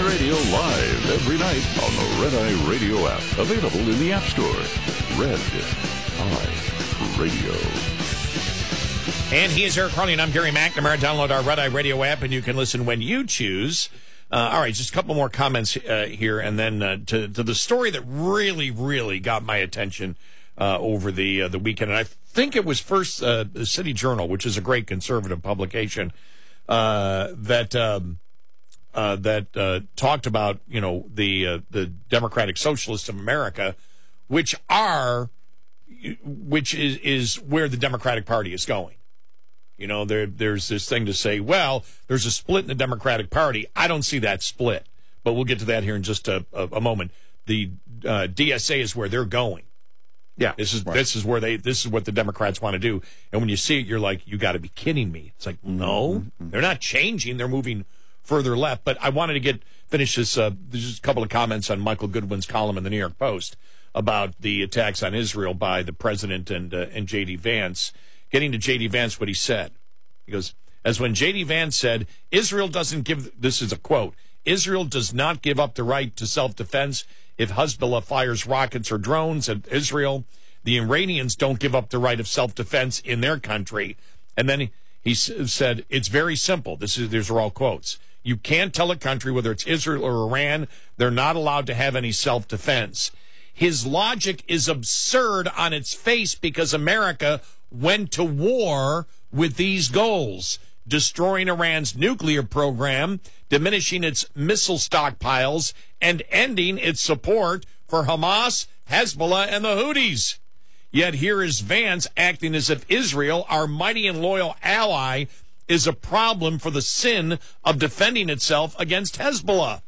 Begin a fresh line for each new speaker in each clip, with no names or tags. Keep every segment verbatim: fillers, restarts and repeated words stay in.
Radio live every night on the Red Eye Radio app. Available in the App Store. Red Eye Radio.
And he is Eric Carney, and I'm Gary McNamara. Download our Red Eye Radio app, and you can listen when you choose. Uh, all right, just a couple more comments uh, here, and then uh, to, to the story that really, really got my attention uh, over the uh, the weekend. And I think it was first uh, the City Journal, which is a great conservative publication, uh, that um, uh, that uh, talked about, you know, the uh, the Democratic Socialists of America, which are which is is where the Democratic Party is going. You know, there there's this thing to say, well, there's a split in the Democratic Party. I don't see that split, but we'll get to that here in just a, a, a moment. The uh, D S A is where they're going. Yeah, this is right. this is where they this is what the Democrats want to do. And when you see it, you're like, you got to be kidding me. It's like, no, mm-hmm. They're not changing. They're moving further left. But I wanted to get finish this. Uh, there's just a couple of comments on Michael Goodwin's column in the New York Post about the attacks on Israel by the president and uh, and J D Vance. Getting to J D Vance, what he said. He goes, as when J D Vance said, Israel doesn't give, this is a quote, Israel does not give up the right to self-defense if Hezbollah fires rockets or drones at Israel. The Iranians don't give up the right of self-defense in their country. And then he, he said, it's very simple. This is, these are all quotes. You can't tell a country, whether it's Israel or Iran, they're not allowed to have any self-defense. His logic is absurd on its face because America went to war with these goals: destroying Iran's nuclear program, diminishing its missile stockpiles, and ending its support for Hamas, Hezbollah, and the Houthis. Yet here is Vance acting as if Israel, our mighty and loyal ally, is a problem for the sin of defending itself against Hezbollah.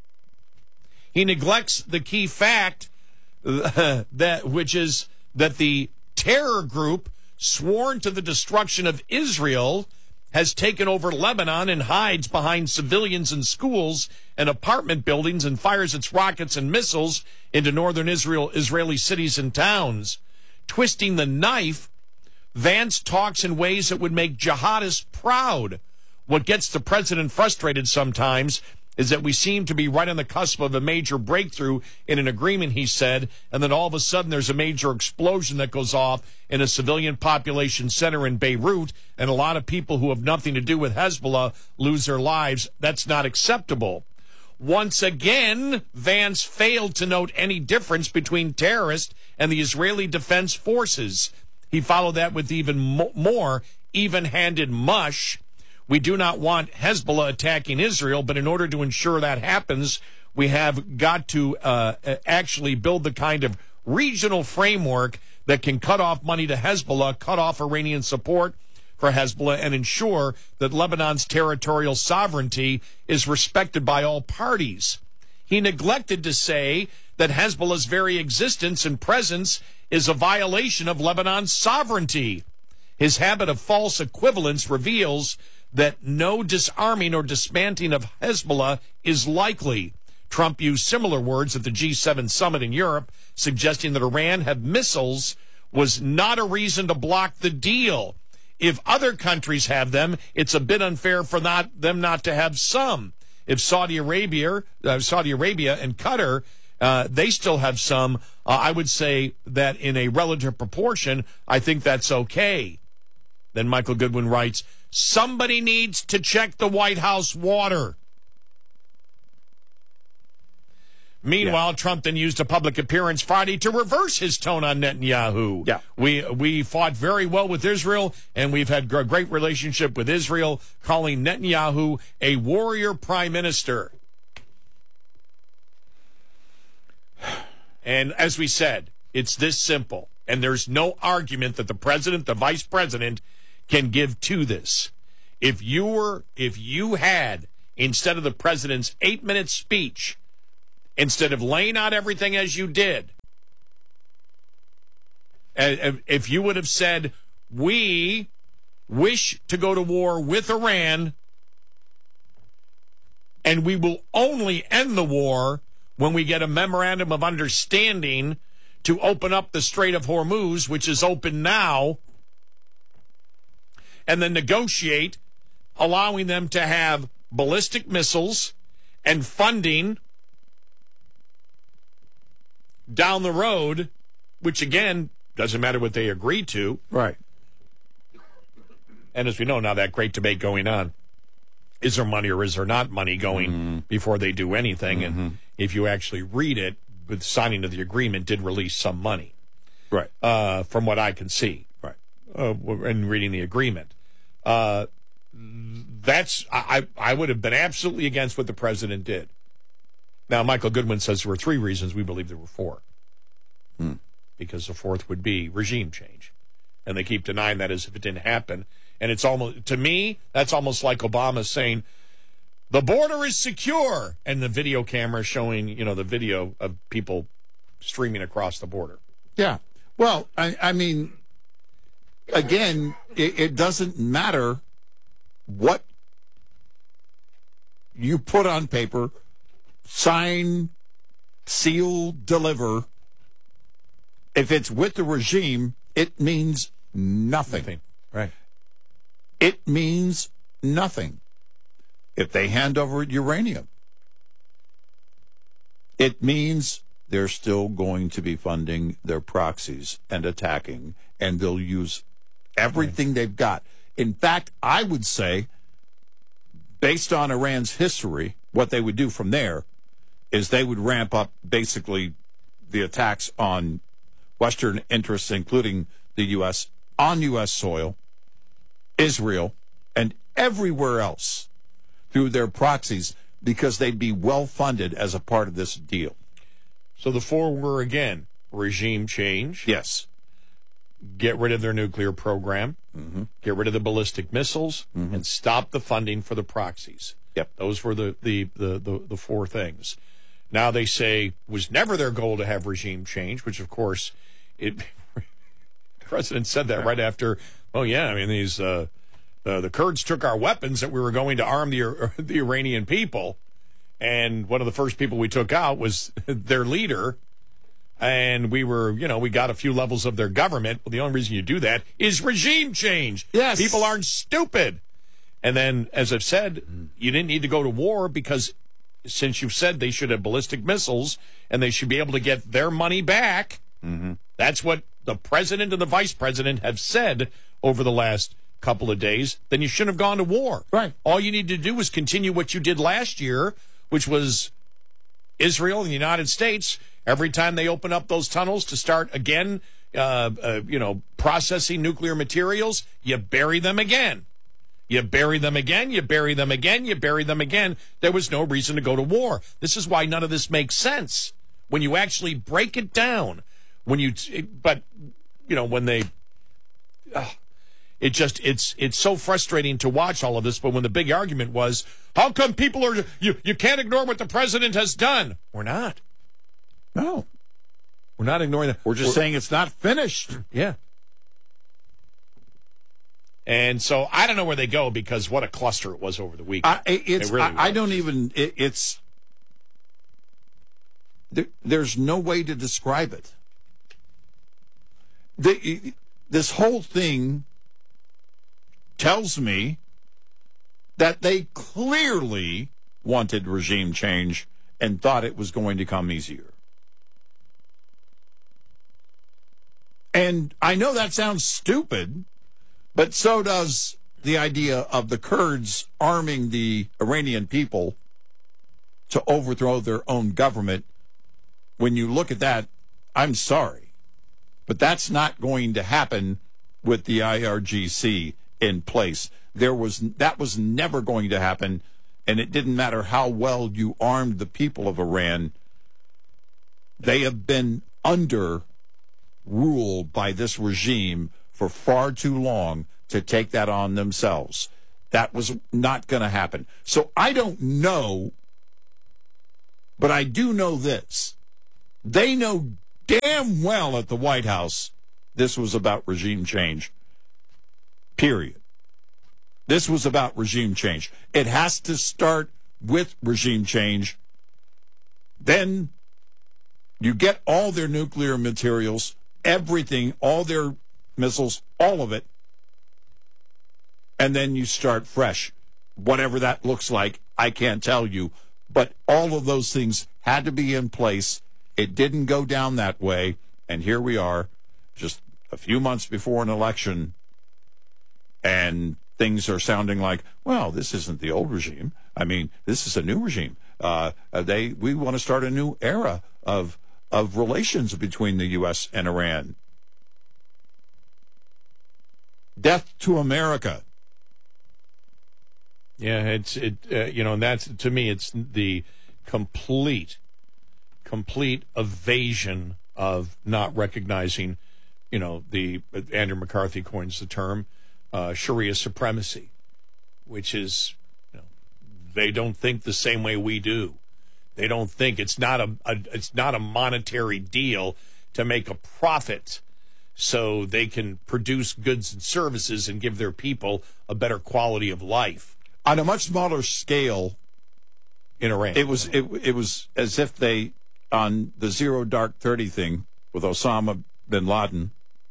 He neglects the key fact that which is that the terror group sworn to the destruction of Israel has taken over Lebanon and hides behind civilians and schools and apartment buildings and fires its rockets and missiles into northern Israel, Israeli cities and towns. Twisting the knife, Vance talks in ways that would make jihadists proud. What gets the president frustrated sometimes is that we seem to be right on the cusp of a major breakthrough in an agreement, he said, and then all of a sudden there's a major explosion that goes off in a civilian population center in Beirut, and a lot of people who have nothing to do with Hezbollah lose their lives. That's not acceptable. Once again, Vance failed to note any difference between terrorists and the Israeli Defense Forces. He followed that with even mo- more even-handed mush. We do not want Hezbollah attacking Israel, but in order to ensure that happens, we have got to uh, actually build the kind of regional framework that can cut off money to Hezbollah, cut off Iranian support for Hezbollah, and ensure that Lebanon's territorial sovereignty is respected by all parties. He neglected to say that Hezbollah's very existence and presence is a violation of Lebanon's sovereignty. His habit of false equivalence reveals that no disarming or dismantling of Hezbollah is likely. Trump used similar words at the G seven summit in Europe, suggesting that Iran had missiles was not a reason to block the deal. If other countries have them, it's a bit unfair for not them not to have some. If Saudi Arabia, uh, Saudi Arabia and Qatar, uh, they still have some, uh, I would say that in a relative proportion, I think that's okay. Then Michael Goodwin writes, somebody needs to check the White House water. Meanwhile, yeah. Trump then used a public appearance Friday to reverse his tone on Netanyahu. Yeah. We we fought very well with Israel, and we've had a great relationship with Israel, calling Netanyahu a warrior prime minister. And as we said, it's this simple, and there's no argument that the president, the vice president, can give to this. If you were, if you had, instead of the president's eight-minute speech, instead of laying out everything as you did, if you would have said, we wish to go to war with Iran, and we will only end the war when we get a memorandum of understanding to open up the Strait of Hormuz, which is open now, and then negotiate allowing them to have ballistic missiles and funding down the road, which, again, doesn't matter what they agree to.
Right.
And as we know now, that great debate going on, is there money or is there not money going mm-hmm. before they do anything? Mm-hmm. And if you actually read it, with signing of the agreement did release some money.
Right.
Uh, from what I can see.
Right.
Uh, in reading the agreement. Uh, that's, I, I would have been absolutely against what the president did. Now, Michael Goodwin says there were three reasons. We believe there were four.
Hmm.
Because the fourth would be regime change. And they keep denying that as if it didn't happen. And it's almost, to me, that's almost like Obama saying, the border is secure. And the video camera showing, you know, the video of people streaming across the border.
Yeah. Well, I, I mean, again, it, it doesn't matter what you put on paper, sign, seal, deliver. If it's with the regime, it means nothing.
Nothing. Right.
It means nothing. If they hand over uranium, it means they're still going to be funding their proxies and attacking, and they'll use everything right. they've got. In fact, I would say, based on Iran's history, what they would do from there is they would ramp up basically the attacks on Western interests, including the U S, on U S soil, Israel, and everywhere else through their proxies, because they'd be well-funded as a part of this deal.
So the four were, again, regime change.
Yes.
Get rid of their nuclear program.
Mm-hmm.
Get rid of the ballistic missiles.
Mm-hmm.
And stop the funding for the proxies.
Yep.
Those were the, the, the, the, the four things. Now they say was never their goal to have regime change, which, of course, it. the president said that right after, oh, yeah, I mean, these uh, uh, the Kurds took our weapons that we were going to arm the, the Iranian people. And one of the first people we took out was their leader. And we were, you know, we got a few levels of their government. Well, the only reason you do that is regime change.
Yes.
People aren't stupid. And then, as I've said, you didn't need to go to war because since you've said they should have ballistic missiles and they should be able to get their money back,
mm-hmm.
that's what the president and the vice president have said over the last couple of days, then you shouldn't have gone to war.
Right.
All you need to do is continue what you did last year, which was Israel and the United States. Every time they open up those tunnels to start again, uh, uh, you know, processing nuclear materials, you bury them again. You bury them again, you bury them again, you bury them again. There was no reason to go to war. This is why none of this makes sense. When you actually break it down, when you, but, you know, when they, uh, it just, it's it's so frustrating to watch all of this. But when the big argument was, how come people are, you, you can't ignore what the president has done? We're not.
No.
We're not ignoring that.
We're just
We're,
saying it's not finished.
Yeah. And so I don't know where they go because what a cluster it was over the weekend.
I, it's,
it really
I, I don't even, it, it's, there, there's no way to describe it. The, this whole thing tells me that they clearly wanted regime change and thought it was going to come easier. And I know that sounds stupid, but so does the idea of the Kurds arming the Iranian people to overthrow their own government. When you look at that, I'm sorry, but that's not going to happen with the I R G C in place. There was that was never going to happen, and it didn't matter how well you armed the people of Iran. They have been under rule by this regime for far too long to take that on themselves. That was not going to happen. So I don't know, but I do know this. They know damn well at the White House this was about regime change. Period. This was about regime change. It has to start with regime change. Then you get all their nuclear materials, everything, all their missiles, all of it, and then you start fresh. Whatever that looks like, I can't tell you, But all of those things had to be in place. It didn't go down that way. And here we are, just a few months before an election, and things are sounding like, well, this isn't the old regime. I mean, this is a new regime. Uh, they we want to start a new era of of relations between the U S and Iran. Death to America.
Yeah, it's it. Uh, you know, and that's, to me, it's the complete, complete evasion of not recognizing, you know, the Andrew McCarthy coins the term uh, Sharia supremacy, which is, you know, they don't think the same way we do. They don't think it's not a, a it's not a monetary deal to make a profit so they can produce goods and services and give their people a better quality of life.
On a much smaller scale,
in Iran,
it was it it was as if they, on the Zero Dark Thirty thing with Osama bin Laden,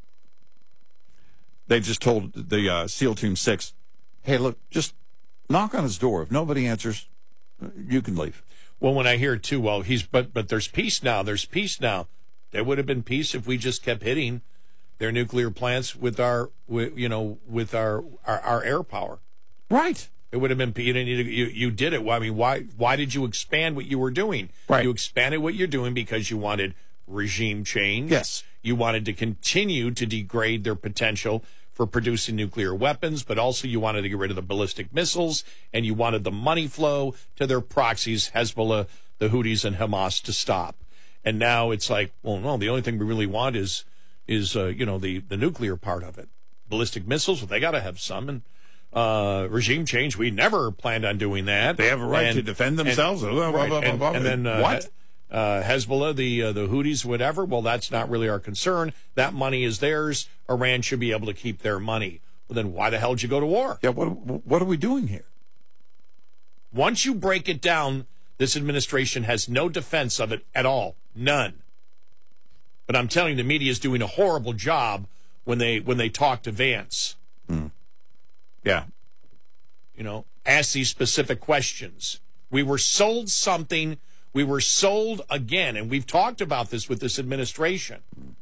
they just told the uh, SEAL Team Six, "Hey, look, just knock on his door. If nobody answers, you can leave."
Well, when I hear too, well, he's but but there's peace now. There's peace now. There would have been peace if we just kept hitting their nuclear plants with our, with, you know, with our, our our air power.
Right.
It would have been, you didn't need to, you, you did it. Well, I mean, why why did you expand what you were doing?
Right.
You expanded what you're doing because you wanted regime change.
Yes.
You wanted to continue to degrade their potential for producing nuclear weapons, but also you wanted to get rid of the ballistic missiles, and you wanted the money flow to their proxies, Hezbollah, the Houthis, and Hamas, to stop. And now it's like, well, no, the only thing we really want is, is uh, you know, the, the nuclear part of it. Ballistic missiles, well, they got to have some, and Uh, regime change, we never planned on doing that.
They have a right
and,
to defend themselves.
And,
blah, blah,
right,
blah,
and,
blah, blah.
and then uh,
what?
Uh, Hezbollah, the uh, the Houthis, whatever. Well, that's not really our concern. That money is theirs. Iran should be able to keep their money. Well, then why the hell did you go to war?
Yeah. What What are we doing here?
Once you break it down, this administration has no defense of it at all. None. But I'm telling you, the media is doing a horrible job when they when they talk to Vance.
Hmm. Yeah.
You know, ask these specific questions. We were sold something. We were sold again, and we've talked about this with this administration.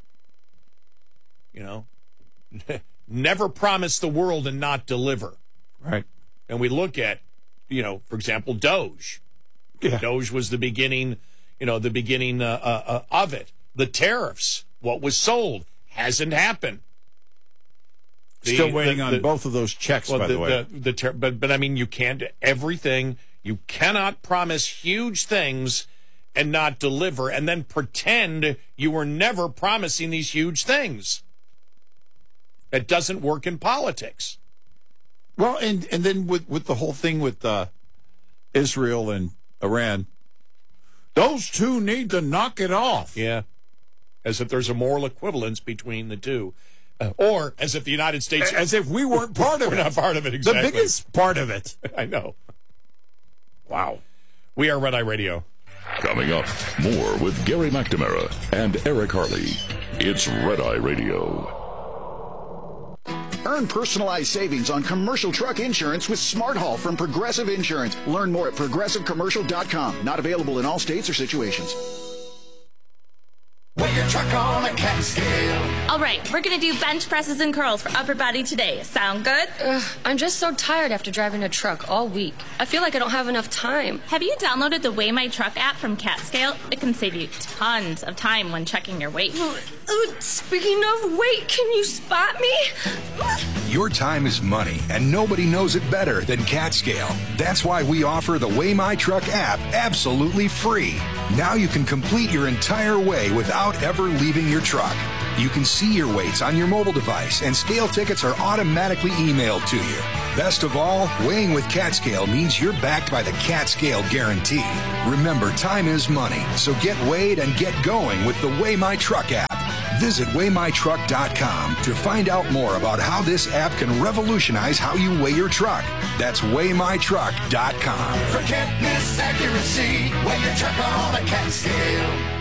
You know, never promise the world and not deliver.
Right.
And we look at, you know, for example, Doge.
Yeah.
Doge was the beginning, you know, the beginning uh, uh, of it. The tariffs, what was sold, hasn't happened. The,
Still waiting
the,
on
the,
both of those checks,
well,
by
the,
the way.
The, the ter- but, but, I mean, you can't everything. You cannot promise huge things and not deliver and then pretend you were never promising these huge things. That doesn't work in politics.
Well, and, and then with, with the whole thing with uh, Israel and Iran, those two need to knock it off.
Yeah. As if there's a moral equivalence between the two. Uh, or as if the United States...
As if we weren't part of
we're
it.
We're not part of it, exactly.
The biggest part of it.
I know. Wow. We are Red Eye Radio.
Coming up, more with Gary McNamara and Eric Harley. It's Red Eye Radio.
Earn personalized savings on commercial truck insurance with Smart Haul from Progressive Insurance. Learn more at progressive commercial dot com. Not available in all states or situations.
Weigh your truck on a cat scale.
All right, we're going to do bench presses and curls for upper body today. Sound good?
Ugh, I'm just so tired after driving a truck all week. I feel like I don't have enough time.
Have you downloaded the Weigh My Truck app from CatScale? It can save you tons of time when checking your weight.
Uh, speaking of weight, can you spot me?
Your time is money, and nobody knows it better than CatScale. That's why we offer the Weigh My Truck app absolutely free. Now you can complete your entire weigh without ever leaving your truck. You can see your weights on your mobile device, and scale tickets are automatically emailed to you. Best of all, weighing with CatScale means you're backed by the CatScale guarantee. Remember, time is money, so get weighed and get going with the Weigh My Truck app. Visit weigh my truck dot com to find out more about how this app can revolutionize how you weigh your truck. That's weigh my truck dot com.
For can't miss accuracy, weigh your truck on a cat scale.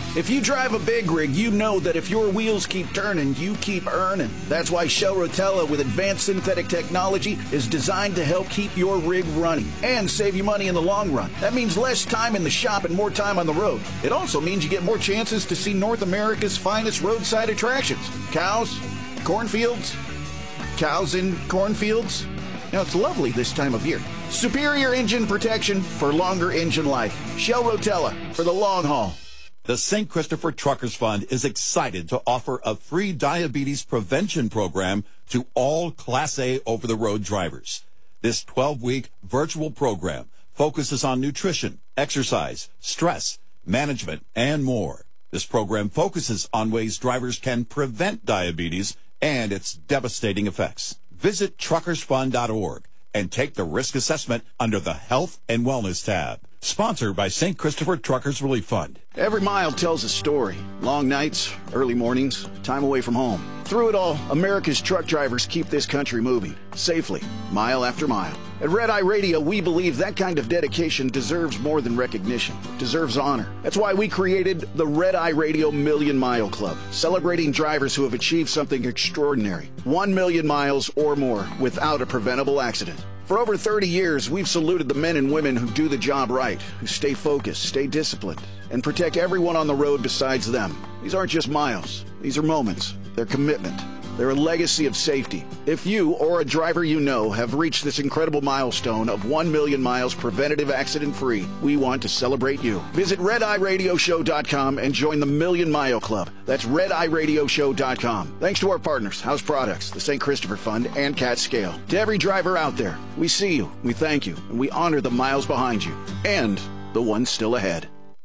If you drive a big rig, you know that if your wheels keep turning, you keep earning. That's why Shell Rotella with advanced synthetic technology is designed to help keep your rig running and save you money in the long run. That means less time in the shop and more time on the road. It also means you get more chances to see North America's finest roadside attractions. Cows, cornfields, cows in cornfields. Now, it's lovely this time of year. Superior engine protection for longer engine life. Shell Rotella for the long haul.
The Saint Christopher Truckers Fund is excited to offer a free diabetes prevention program to all Class A over-the-road drivers. This twelve-week virtual program focuses on nutrition, exercise, stress, management, and more. This program focuses on ways drivers can prevent diabetes and its devastating effects. Visit truckers fund dot org and take the risk assessment under the Health and Wellness tab. Sponsored by Saint Christopher Truckers Relief Fund.
Every mile tells a story. Long nights, early mornings, time away from home. Through it all, America's truck drivers keep this country moving, safely, mile after mile. At Red Eye Radio, we believe that kind of dedication deserves more than recognition. It deserves honor. That's why we created the Red Eye Radio Million Mile Club, celebrating drivers who have achieved something extraordinary. One million miles or more without a preventable accident. For over thirty years, we've saluted the men and women who do the job right, who stay focused, stay disciplined, and protect everyone on the road besides them. These aren't just miles. These are moments. They're commitment. They're a legacy of safety. If you or a driver you know have reached this incredible milestone of one million miles preventative accident-free, we want to celebrate you. Visit red eye radio show dot com and join the Million Mile Club. That's red eye radio show dot com. Thanks to our partners, House Products, the Saint Christopher Fund, and Cat Scale. To every driver out there, we see you, we thank you, and we honor the miles behind you and the ones still ahead.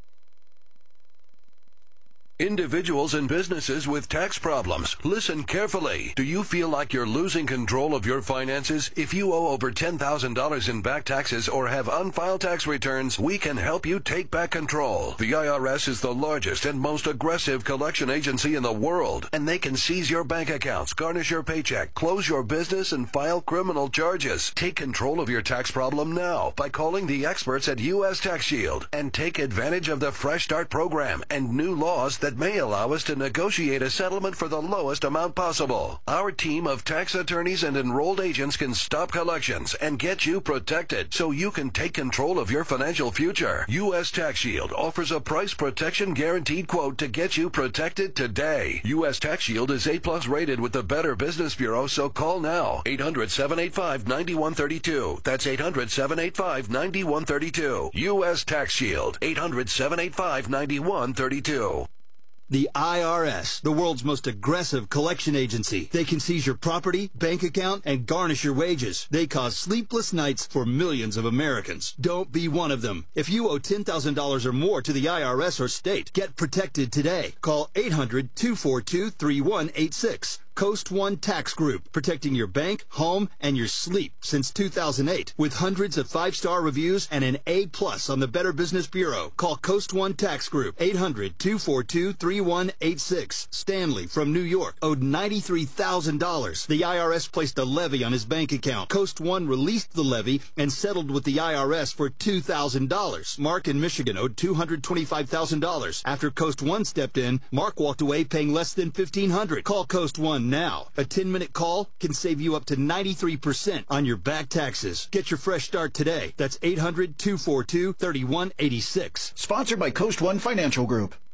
Individuals and businesses with tax problems, listen carefully. Do you feel like you're losing control of your finances? If you owe over ten thousand dollars in back taxes or have unfiled tax returns, we can help you take back control. The I R S is the largest and most aggressive collection agency in the world, and they can seize your bank accounts, garnish your paycheck, close your business, and file criminal charges. Take control of your tax problem now by calling the experts at U S Tax Shield and take advantage of the Fresh Start program and new laws that may allow us to negotiate a settlement for the lowest amount possible. Our team of tax attorneys and enrolled agents can stop collections and get you protected so you can take control of your financial future. U S Tax Shield offers a price protection guaranteed quote to get you protected today. U S Tax Shield is A plus rated with the Better Business Bureau, so call now. eight hundred, seven eight five, nine one three two. That's eight hundred, seven eight five, nine one three two. U S Tax Shield. eight hundred, seven eight five, nine one three two.
The I R S, the world's most aggressive collection agency. They can seize your property, bank account, and garnish your wages. They cause sleepless nights for millions of Americans. Don't be one of them. If you owe ten thousand dollars or more to the I R S or state, get protected today. Call eight hundred, two four two, three one eight six. Coast One Tax Group, protecting your bank, home, and your sleep since two thousand eight. With hundreds of five-star reviews and an A plus on the Better Business Bureau. Call Coast One Tax Group, eight hundred, two four two, three one eight six. Stanley from New York owed ninety-three thousand dollars. The I R S placed a levy on his bank account. Coast One released the levy and settled with the I R S for two thousand dollars. Mark in Michigan owed two hundred twenty-five thousand dollars. After Coast One stepped in, Mark walked away paying less than fifteen hundred dollars. Call Coast One now. A ten-minute call can save you up to ninety-three percent on your back taxes. Get your fresh start today. That's eight hundred, two four two, three one eight six.
Sponsored by Coast One Financial Group.